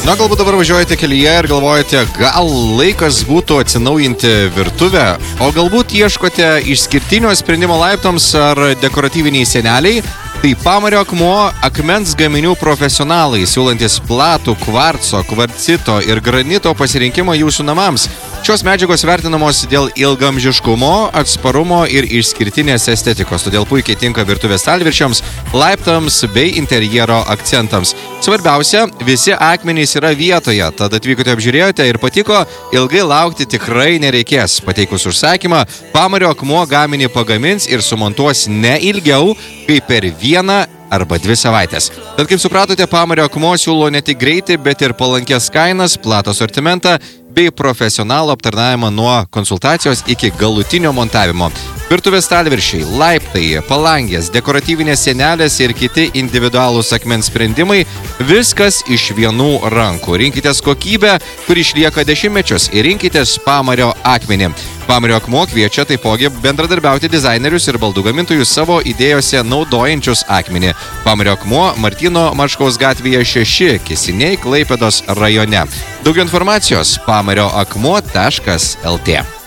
Na, galbūt dabar važiuojate kelyje ir galvojate, gal laikas būtų atsinaujinti virtuvę, o galbūt ieškote išskirtinio sprendimo laiptams ar dekoratyviniai seneliai. Tai Pamario akmuo akmens gaminių profesionalai, siūlantis platų kvarco, kvarcito ir granito pasirinkimą jūsų namams. Šios medžiagos vertinamos dėl ilgamžiškumo, atsparumo ir išskirtinės estetikos, todėl puikiai tinka virtuvės stalviršiams, laiptams bei interjero akcentams. Svarbiausia, visi akmenys yra vietoje, tad atvykote apžiūrėjote ir patiko, ilgai laukti tikrai nereikės. Pateikus užsakymą, Pamario akmuo gaminį pagamins ir sumontuos ne ilgiau kaip per 1 arba 2 savaitės. Tad kaip supratote, Pamario akmuo siūlo ne tik greitį, bet ir palankės kainas, platų asortimentą bei profesionalų aptarnavimą nuo konsultacijos iki galutinio montavimo. Virtuvės stalviršiai, laiptai, palangės, dekoratyvinės sienelės ir kiti individualūs akmens sprendimai – viskas iš vienų rankų. Rinkitės kokybę, kuri išlieka dešimtmečius, ir rinkitės Pamario akmenį. Pamario akmuo kviečia taipogi bendradarbiauti dizainerius ir baldų gamintojus savo idėjose naudojančius akmenį. Pamario akmuo Martyno Maškaus gatvėje 6, Kisiniai, Klaipėdos rajone. Daugiau informacijos pamariokmuo.lt.